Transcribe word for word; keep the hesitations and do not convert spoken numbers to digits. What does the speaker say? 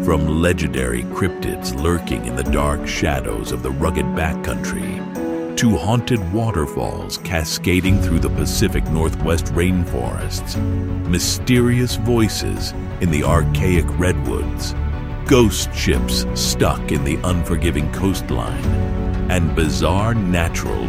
From legendary cryptids lurking in the dark shadows of the rugged backcountry, to haunted waterfalls cascading through the Pacific Northwest rainforests, mysterious voices in the archaic redwoods, ghost ships stuck in the unforgiving coastline, and bizarre natural